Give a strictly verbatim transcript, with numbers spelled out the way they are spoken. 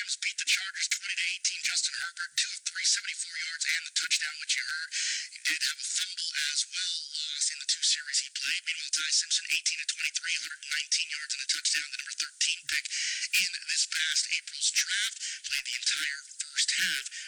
Rams beat the Chargers twenty to eighteen. Justin Herbert, two of three, seventy-four yards and the touchdown, which you heard. He did have a fumble as well, lost in the two series he played. Meanwhile, Ty Simpson, eighteen to twenty-three, one hundred nineteen yards and a touchdown. The number thirteen pick in this past April's draft. Played the entire first half